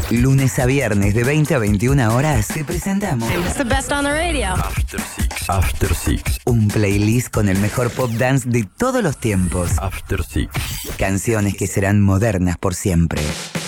Lunes a viernes de 20 a 21 horas te presentamos It's the best on the radio. After Six. un playlist con el mejor pop dance de todos los tiempos. After Six. Canciones que serán modernas por siempre.